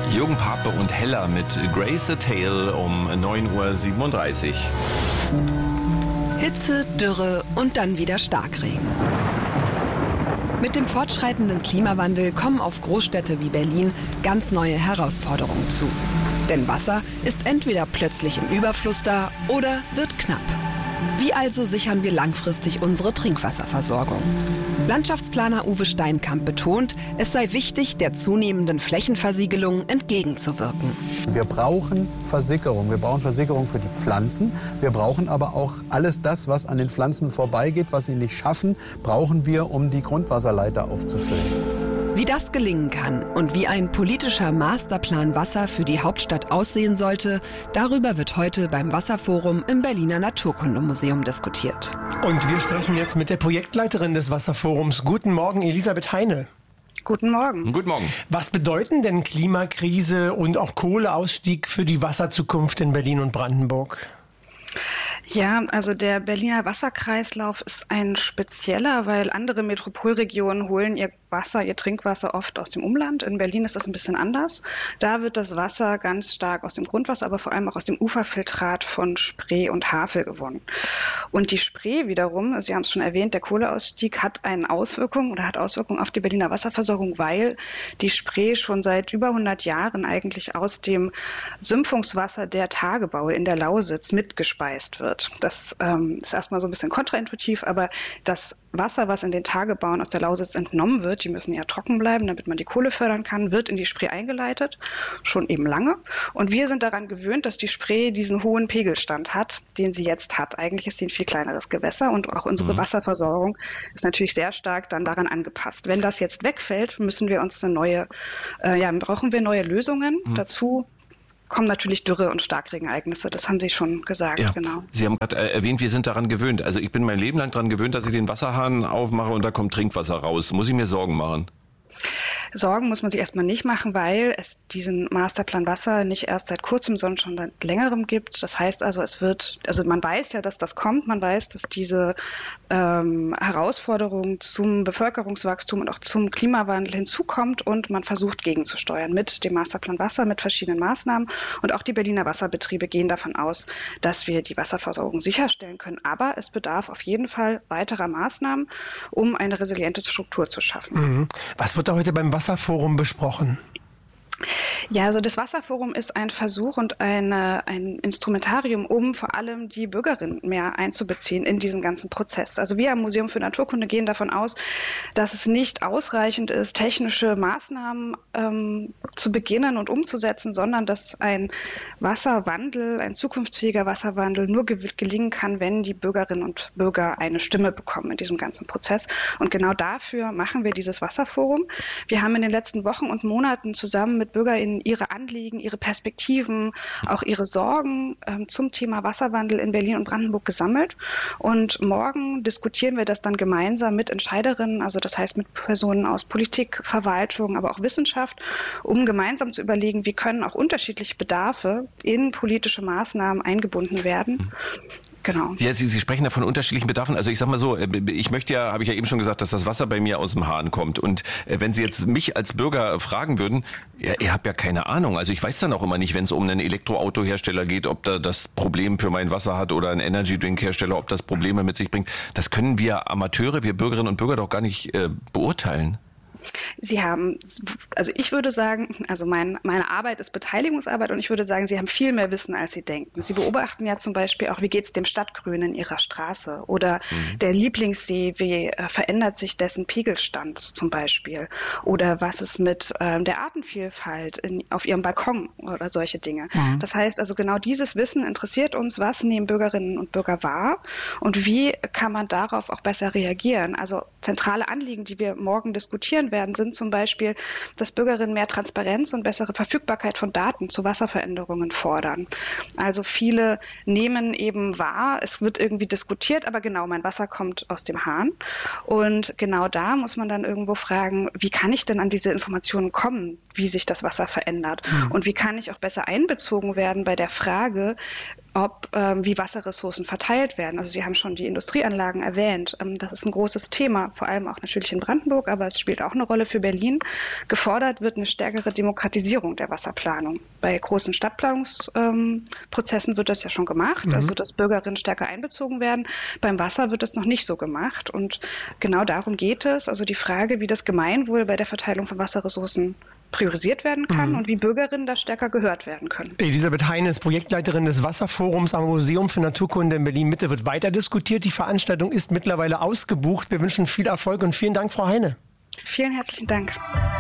Jürgen Pape und Hella mit Grace a Tale um 9:37 Uhr. Hitze, Dürre und dann wieder Starkregen. Mit dem fortschreitenden Klimawandel kommen auf Großstädte wie Berlin ganz neue Herausforderungen zu. Denn Wasser ist entweder plötzlich im Überfluss da oder wird knapp. Wie also sichern wir langfristig unsere Trinkwasserversorgung? Landschaftsplaner Uwe Steinkamp betont, es sei wichtig, der zunehmenden Flächenversiegelung entgegenzuwirken. Wir brauchen Versickerung. Wir brauchen Versickerung für die Pflanzen. Wir brauchen aber auch alles das, was an den Pflanzen vorbeigeht, was sie nicht schaffen, brauchen wir, um die Grundwasserleiter aufzufüllen. Wie das gelingen kann und wie ein politischer Masterplan Wasser für die Hauptstadt aussehen sollte, darüber wird heute beim Wasserforum im Berliner Naturkundemuseum diskutiert. Und wir sprechen jetzt mit der Projektleiterin des Wasserforums. Guten Morgen, Elisabeth Heine. Guten Morgen. Guten Morgen. Was bedeuten denn Klimakrise und auch Kohleausstieg für die Wasserzukunft in Berlin und Brandenburg? Ja, also der Berliner Wasserkreislauf ist ein spezieller, weil andere Metropolregionen holen ihr Trinkwasser oft aus dem Umland. In Berlin ist das ein bisschen anders. Da wird das Wasser ganz stark aus dem Grundwasser, aber vor allem auch aus dem Uferfiltrat von Spree und Havel gewonnen. Und die Spree wiederum, Sie haben es schon erwähnt, der Kohleausstieg hat Auswirkungen auf die Berliner Wasserversorgung, weil die Spree schon seit über 100 Jahren eigentlich aus dem Sümpfungswasser der Tagebaue in der Lausitz mitgespeist wird. Das ist erstmal so ein bisschen kontraintuitiv, aber das Wasser, was in den Tagebauen aus der Lausitz entnommen wird, die müssen ja trocken bleiben, damit man die Kohle fördern kann, wird in die Spree eingeleitet, schon eben lange. Und wir sind daran gewöhnt, dass die Spree diesen hohen Pegelstand hat, den sie jetzt hat. Eigentlich ist sie ein viel kleineres Gewässer und auch unsere Wasserversorgung ist natürlich sehr stark dann daran angepasst. Wenn das jetzt wegfällt, brauchen wir neue Lösungen. Dazu kommen natürlich Dürre- und Starkregenereignisse. Das haben Sie schon gesagt, ja. Genau. Sie haben gerade erwähnt, wir sind daran gewöhnt. Also ich bin mein Leben lang daran gewöhnt, dass ich den Wasserhahn aufmache und da kommt Trinkwasser raus. Muss ich mir Sorgen machen? Sorgen muss man sich erstmal nicht machen, weil es diesen Masterplan Wasser nicht erst seit kurzem, sondern schon seit längerem gibt. Das heißt also, man weiß ja, dass das kommt. Man weiß, dass diese Herausforderung zum Bevölkerungswachstum und auch zum Klimawandel hinzukommt und man versucht gegenzusteuern mit dem Masterplan Wasser, mit verschiedenen Maßnahmen. Und auch die Berliner Wasserbetriebe gehen davon aus, dass wir die Wasserversorgung sicherstellen können. Aber es bedarf auf jeden Fall weiterer Maßnahmen, um eine resiliente Struktur zu schaffen. Was wird da heute beim Wasserforum besprochen? Ja, also das Wasserforum ist ein Versuch und ein Instrumentarium, um vor allem die Bürgerinnen mehr einzubeziehen in diesen ganzen Prozess. Also wir am Museum für Naturkunde gehen davon aus, dass es nicht ausreichend ist, technische Maßnahmen zu beginnen und umzusetzen, sondern dass ein Wasserwandel, ein zukunftsfähiger Wasserwandel nur gelingen kann, wenn die Bürgerinnen und Bürger eine Stimme bekommen in diesem ganzen Prozess. Und genau dafür machen wir dieses Wasserforum. Wir haben in den letzten Wochen und Monaten zusammen mit BürgerInnen ihre Anliegen, ihre Perspektiven, auch ihre Sorgen zum Thema Wasserwandel in Berlin und Brandenburg gesammelt. Und morgen diskutieren wir das dann gemeinsam mit Entscheiderinnen, also das heißt mit Personen aus Politik, Verwaltung, aber auch Wissenschaft, um gemeinsam zu überlegen, wie können auch unterschiedliche Bedarfe in politische Maßnahmen eingebunden werden. Genau. Ja, Sie sprechen da von unterschiedlichen Bedarfen. Also ich sag mal so, ich möchte ja, habe ich ja eben schon gesagt, dass das Wasser bei mir aus dem Hahn kommt. Und wenn Sie jetzt mich als Bürger fragen würden, ja, ihr habt ja keine Ahnung. Also ich weiß dann auch immer nicht, wenn es um einen Elektroautohersteller geht, ob da das Problem für mein Wasser hat oder ein Energy-Drink-Hersteller, ob das Probleme mit sich bringt. Das können wir Amateure, wir Bürgerinnen und Bürger doch gar nicht beurteilen. Ich würde sagen, meine Arbeit ist Beteiligungsarbeit und ich würde sagen, Sie haben viel mehr Wissen, als Sie denken. Sie beobachten ja zum Beispiel auch, wie geht es dem Stadtgrün in Ihrer Straße oder der Lieblingssee, wie verändert sich dessen Pegelstand zum Beispiel oder was ist mit der Artenvielfalt auf Ihrem Balkon oder solche Dinge. Das heißt also, genau dieses Wissen interessiert uns, was nehmen Bürgerinnen und Bürger wahr und wie kann man darauf auch besser reagieren. Also zentrale Anliegen, die wir morgen diskutieren werden, sind zum Beispiel, dass Bürgerinnen mehr Transparenz und bessere Verfügbarkeit von Daten zu Wasserveränderungen fordern. Also viele nehmen eben wahr, es wird irgendwie diskutiert, aber genau, mein Wasser kommt aus dem Hahn. Und genau da muss man dann irgendwo fragen, wie kann ich denn an diese Informationen kommen, wie sich das Wasser verändert? Und wie kann ich auch besser einbezogen werden bei der Frage, wie Wasserressourcen verteilt werden. Also Sie haben schon die Industrieanlagen erwähnt. Das ist ein großes Thema, vor allem auch natürlich in Brandenburg, aber es spielt auch eine Rolle für Berlin. Gefordert wird eine stärkere Demokratisierung der Wasserplanung. Bei großen Stadtplanungsprozessen wird das ja schon gemacht, also dass Bürgerinnen stärker einbezogen werden. Beim Wasser wird das noch nicht so gemacht. Und genau darum geht es. Also die Frage, wie das Gemeinwohl bei der Verteilung von Wasserressourcen priorisiert werden kann und wie Bürgerinnen da stärker gehört werden können. Elisabeth Heine ist Projektleiterin des Wasserforums am Museum für Naturkunde in Berlin-Mitte. Wird weiter diskutiert. Die Veranstaltung ist mittlerweile ausgebucht. Wir wünschen viel Erfolg und vielen Dank, Frau Heine. Vielen herzlichen Dank.